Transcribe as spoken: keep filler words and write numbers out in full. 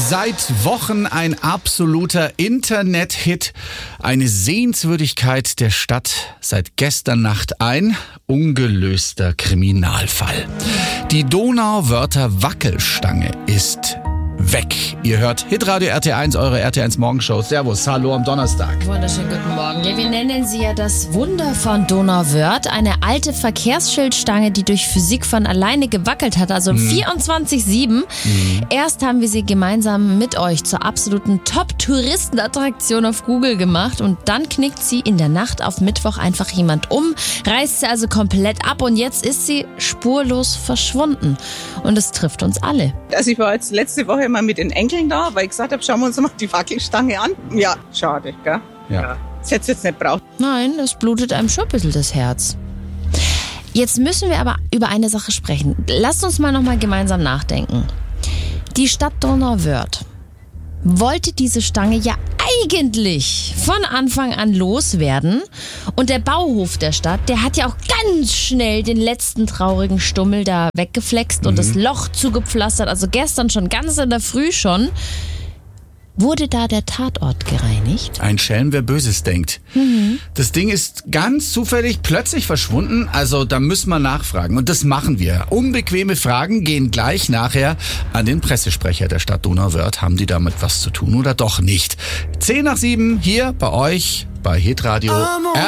Seit Wochen ein absoluter Internet-Hit, eine Sehenswürdigkeit der Stadt. Seit gestern Nacht ein ungelöster Kriminalfall. Die Donauwörther Wackelstange ist weg. Ihr hört Hitradio R T eins, eure R T eins Morgenshow. Servus, hallo am Donnerstag. Wunderschönen guten Morgen. Ja, wir nennen sie ja das Wunder von Donauwörth. Eine alte Verkehrsschildstange, die durch Physik von alleine gewackelt hat, also mhm. vierundzwanzig sieben. Mhm. Erst haben wir sie gemeinsam mit euch zur absoluten Top-Touristenattraktion auf Google gemacht und dann knickt sie in der Nacht auf Mittwoch einfach jemand um, reißt sie also komplett ab und jetzt ist sie spurlos verschwunden. Und es trifft uns alle. Also ich war jetzt letzte Woche mal mit den Enkeln da, weil ich gesagt habe, schauen wir uns mal die Wackelstange an. Ja, schade, gell? Ja. Das hätte es jetzt nicht braucht. Nein, es blutet einem schon ein bisschen das Herz. Jetzt müssen wir aber über eine Sache sprechen. Lasst uns mal nochmal gemeinsam nachdenken. Die Stadt Donauwörth wollte diese Stange ja eigentlich von Anfang an loswerden. Und der Bauhof der Stadt, der hat ja auch ganz schnell den letzten traurigen Stummel da weggeflext und mhm. das Loch zugepflastert. Also gestern schon, ganz in der Früh schon. Wurde da der Tatort gereinigt? Ein Schelm, wer Böses denkt. Mhm. Das Ding ist ganz zufällig plötzlich verschwunden, also da müssen wir nachfragen. Und das machen wir. Unbequeme Fragen gehen gleich nachher an den Pressesprecher der Stadt Donauwörth. Haben die damit was zu tun oder doch nicht? Zehn nach sieben hier bei euch bei Hitradio.